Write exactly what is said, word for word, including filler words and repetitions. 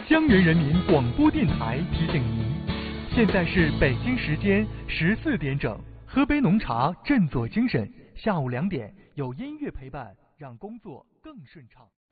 江源人民广播电台提醒您，现在是北京时间十四点整，喝杯浓茶振作精神。下午两点有音乐陪伴，让工作更顺畅。